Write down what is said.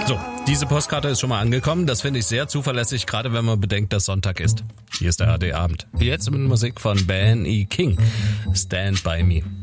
So, diese Postkarte ist schon mal angekommen. Das finde ich sehr zuverlässig, gerade wenn man bedenkt, dass Sonntag ist. Hier ist der AD Abend. Jetzt mit Musik von Ben E. King. Stand By Me.